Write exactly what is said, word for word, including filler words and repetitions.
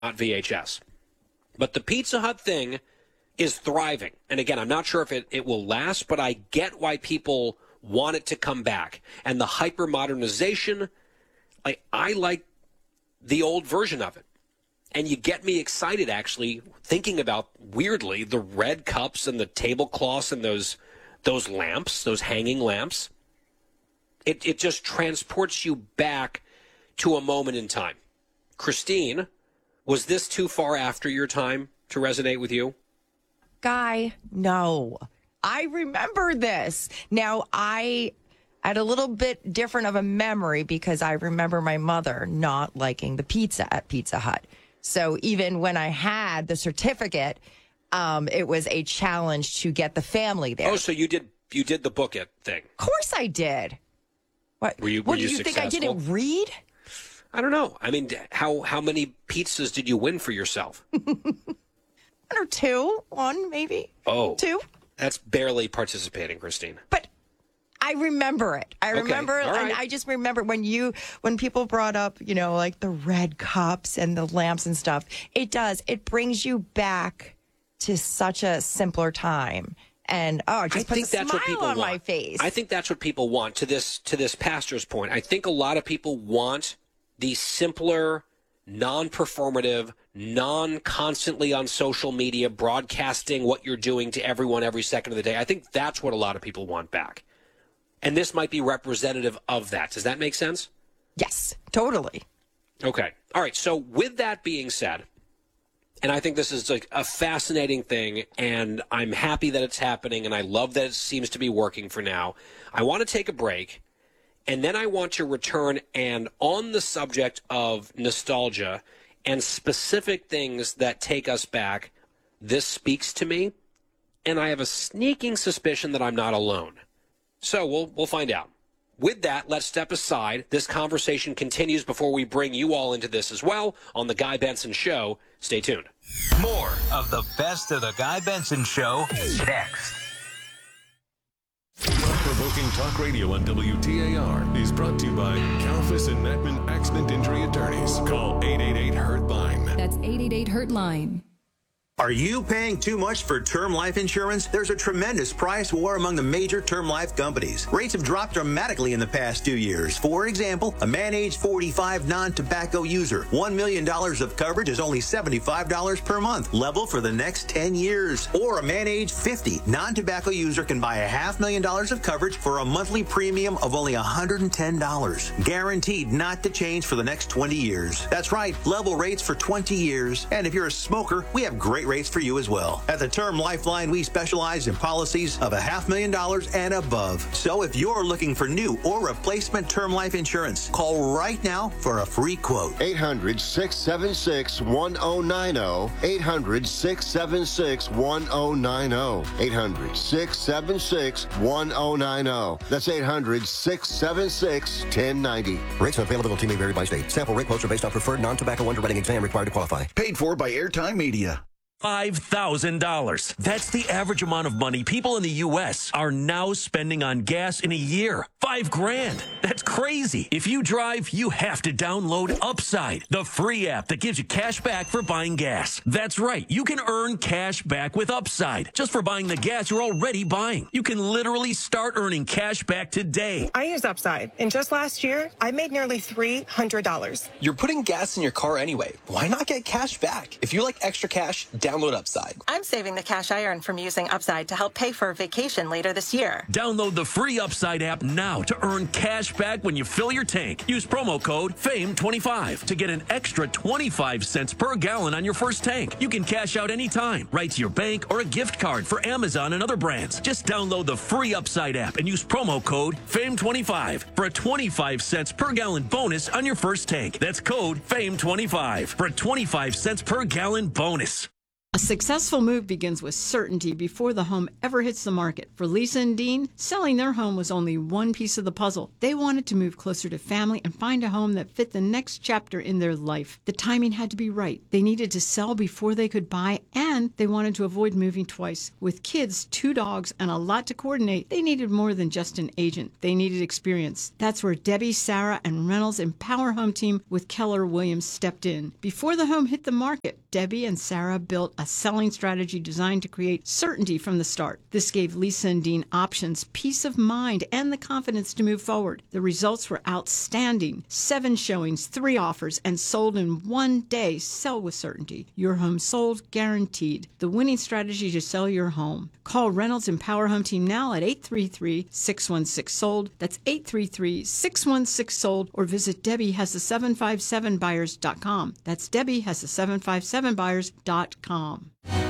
not V H S. But the Pizza Hut thing is thriving. And again, I'm not sure if it, it will last, but I get why people want it to come back. And the hyper-modernization, like, I like the old version of it. And you get me excited, actually, thinking about, weirdly, the red cups and the tablecloths and those those lamps, those hanging lamps. It it just transports you back to a moment in time. Christine, was this too far after your time to resonate with you? Guy, no. I remember this. Now, I had a little bit different of a memory because I remember my mother not liking the pizza at Pizza Hut. So even when I had the certificate, um, it was a challenge to get the family there. Oh, so you did you did the book it thing? Of course I did. What? Were you? Were what you do you successful? think I didn't read? I don't know. I mean, how how many pizzas did you win for yourself? One or two, one maybe. Oh, two. That's barely participating, Christine. But I remember it. I Okay, remember, all right. and I just remember when you, when people brought up, you know, like the red cups and the lamps and stuff. It does. It brings you back to such a simpler time, and oh, it just I puts think a that's smile what people on want. my face. I think that's what people want. To this to this pastor's point, I think a lot of people want the simpler, non-performative, non-constantly on social media broadcasting what you're doing to everyone every second of the day. I think that's what a lot of people want back. And this might be representative of that. Does that make sense? Yes, totally. Okay. All right. So with that being said, and I think this is like a fascinating thing, and I'm happy that it's happening, and I love that it seems to be working for now. I want to take a break, and then I want to return, and on the subject of nostalgia and specific things that take us back, this speaks to me, and I have a sneaking suspicion that I'm not alone. So we'll we'll find out. With that, let's step aside. This conversation continues before we bring you all into this as well on The Guy Benson Show. Stay tuned. More of the best of The Guy Benson Show next. Thought-provoking talk radio on W T A R is brought to you by Kalfas and Neckman Accident Injury Attorneys. Call eight eight eight, hurt line. That's eight eight eight, hurt line. Are you paying too much for term life insurance? There's a tremendous price war among the major term life companies. Rates have dropped dramatically in the past two years. For example, a man age forty-five non-tobacco user, one million dollars of coverage is only seventy-five dollars per month, level for the next ten years. Or a man age fifty non-tobacco user can buy a half million dollars of coverage for a monthly premium of only one hundred ten dollars. Guaranteed not to change for the next twenty years. That's right, level rates for twenty years. And if you're a smoker, we have great rates for you as well. At the Term Lifeline, we specialize in policies of a half million dollars and above. So if you're looking for new or replacement term life insurance, call right now for a free quote. eight hundred, six seven six, one oh nine oh. eight hundred, six seven six, one oh nine oh. eight hundred, six seven six, one oh nine oh. That's eight hundred, six seven six, one oh nine oh. Rates and availability may vary by state. Sample rate quotes are based on preferred non-tobacco underwriting exam required to qualify. Paid for by Airtime Media. five thousand dollars. That's the average amount of money people in the U S are now spending on gas in a year. Five grand. That's crazy. If you drive, you have to download Upside, the free app that gives you cash back for buying gas. That's right. You can earn cash back with Upside just for buying the gas you're already buying. You can literally start earning cash back today. I use Upside, and just last year, I made nearly three hundred dollars. You're putting gas in your car anyway. Why not get cash back? If you like extra cash, download Upside. I'm saving the cash I earn from using Upside to help pay for a vacation later this year. Download the free Upside app now to earn cash back when you fill your tank. Use promo code F A M E twenty-five to get an extra twenty-five cents per gallon on your first tank. You can cash out anytime, right to your bank or a gift card for Amazon and other brands. Just download the free Upside app and use promo code F A M E twenty-five for a twenty-five cents per gallon bonus on your first tank. That's code F A M E twenty-five for a twenty-five cents per gallon bonus. A successful move begins with certainty before the home ever hits the market. For Lisa and Dean, selling their home was only one piece of the puzzle. They wanted to move closer to family and find a home that fit the next chapter in their life. The timing had to be right. They needed to sell before they could buy, and they wanted to avoid moving twice. With kids, two dogs, and a lot to coordinate, they needed more than just an agent. They needed experience. That's where Debbie, Sarah, and Reynolds Empower Home Team with Keller Williams stepped in. Before the home hit the market, Debbie and Sarah built a selling strategy designed to create certainty from the start. This gave Lisa and Dean options, peace of mind, and the confidence to move forward. The results were outstanding. Seven showings, three offers, and sold in one day. Sell with certainty. Your home sold, guaranteed. The winning strategy to sell your home. Call Reynolds Empower Home Team now at eight three three, six one six, sold. That's eight three three, six one six, sold. Or visit Debbie Has the seven five seven buyers dot com. That's Debbie Has the seven five seven buyers dot com.